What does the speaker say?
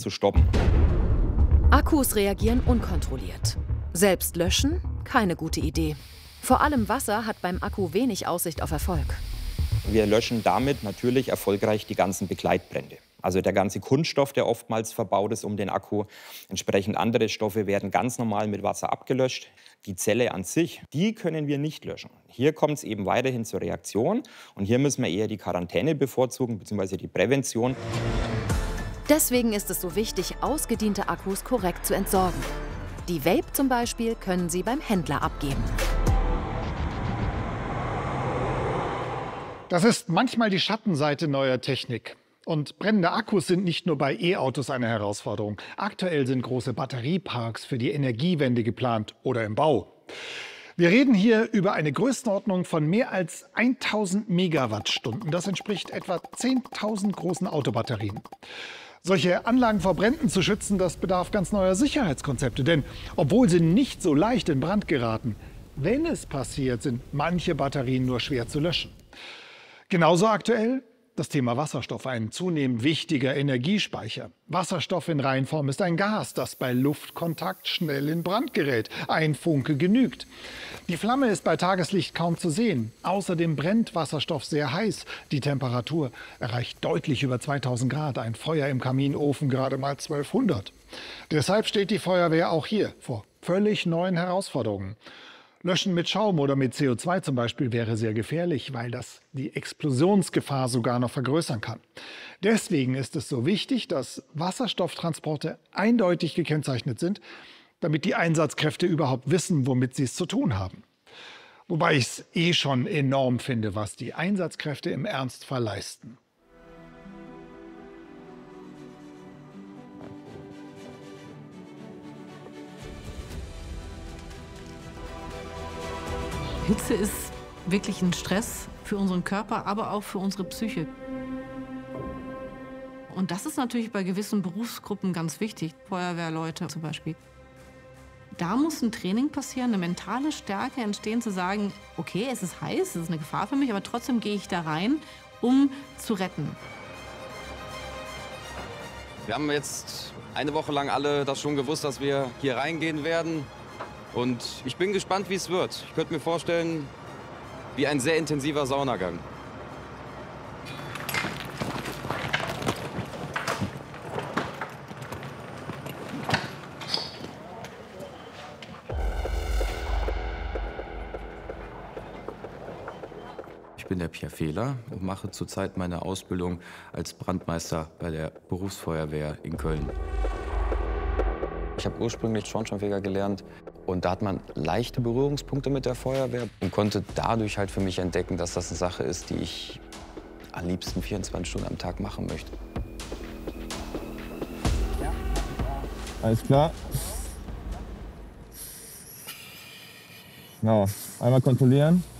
zu stoppen. Akkus reagieren unkontrolliert. Selbst löschen? Keine gute Idee. Vor allem Wasser hat beim Akku wenig Aussicht auf Erfolg. Wir löschen damit natürlich erfolgreich die ganzen Begleitbrände. Also der ganze Kunststoff, der oftmals verbaut ist um den Akku. Entsprechend andere Stoffe werden ganz normal mit Wasser abgelöscht. Die Zelle an sich, die können wir nicht löschen. Hier kommt es eben weiterhin zur Reaktion. Und hier müssen wir eher die Quarantäne bevorzugen, bzw. die Prävention. Deswegen ist es so wichtig, ausgediente Akkus korrekt zu entsorgen. Die Vape zum Beispiel können Sie beim Händler abgeben. Das ist manchmal die Schattenseite neuer Technik. Und brennende Akkus sind nicht nur bei E-Autos eine Herausforderung. Aktuell sind große Batterieparks für die Energiewende geplant oder im Bau. Wir reden hier über eine Größenordnung von mehr als 1000 Megawattstunden. Das entspricht etwa 10.000 großen Autobatterien. Solche Anlagen vor Bränden zu schützen, das bedarf ganz neuer Sicherheitskonzepte. Denn obwohl sie nicht so leicht in Brand geraten, wenn es passiert, sind manche Batterien nur schwer zu löschen. Genauso aktuell das Thema Wasserstoff, ein zunehmend wichtiger Energiespeicher. Wasserstoff in Reinform ist ein Gas, das bei Luftkontakt schnell in Brand gerät. Ein Funke genügt. Die Flamme ist bei Tageslicht kaum zu sehen. Außerdem brennt Wasserstoff sehr heiß. Die Temperatur erreicht deutlich über 2000 Grad. Ein Feuer im Kaminofen gerade mal 1200. Deshalb steht die Feuerwehr auch hier vor völlig neuen Herausforderungen. Löschen mit Schaum oder mit CO2 zum Beispiel wäre sehr gefährlich, weil das die Explosionsgefahr sogar noch vergrößern kann. Deswegen ist es so wichtig, dass Wasserstofftransporte eindeutig gekennzeichnet sind, damit die Einsatzkräfte überhaupt wissen, womit sie es zu tun haben. Wobei ich es schon enorm finde, was die Einsatzkräfte im Ernstfall leisten. Hitze ist wirklich ein Stress für unseren Körper, aber auch für unsere Psyche. Und das ist natürlich bei gewissen Berufsgruppen ganz wichtig. Feuerwehrleute zum Beispiel. Da muss ein Training passieren, eine mentale Stärke entstehen, zu sagen, okay, es ist heiß, es ist eine Gefahr für mich, aber trotzdem gehe ich da rein, um zu retten. Wir haben jetzt eine Woche lang alle das schon gewusst, dass wir hier reingehen werden. Und ich bin gespannt, wie es wird. Ich könnte mir vorstellen, wie ein sehr intensiver Saunagang. Ich bin der Pierre Fehler und mache zurzeit meine Ausbildung als Brandmeister bei der Berufsfeuerwehr in Köln. Ich habe ursprünglich Schornsteinfeger gelernt und da hat man leichte Berührungspunkte mit der Feuerwehr und konnte dadurch halt für mich entdecken, dass das eine Sache ist, die ich am liebsten 24 Stunden am Tag machen möchte. Ja. Alles klar. Genau, einmal kontrollieren.